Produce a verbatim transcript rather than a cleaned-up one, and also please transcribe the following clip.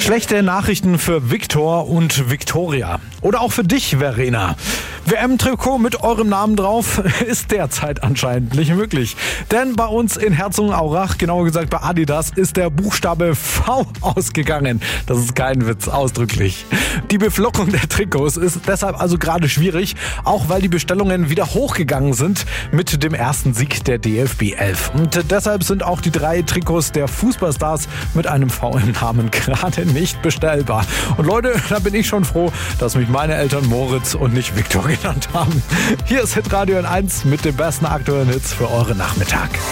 Schlechte Nachrichten für Viktor und Viktoria. Oder auch für dich, Verena. W M-Trikot mit eurem Namen drauf ist derzeit anscheinend nicht möglich. Denn bei uns in Herzogenaurach, genauer gesagt bei Adidas, ist der Buchstabe V ausgegangen. Das ist kein Witz, ausdrücklich. Die Beflockung der Trikots ist deshalb also gerade schwierig, auch weil die Bestellungen wieder hochgegangen sind mit dem ersten Sieg der D F B elf. Und deshalb sind auch die drei Trikots der Fußballstars mit einem V im Namen gerade nicht bestellbar. Und Leute, da bin ich schon froh, dass mich meine Eltern Moritz und nicht Viktor genannt haben. Hier ist Hitradio N eins mit den besten aktuellen Hits für euren Nachmittag.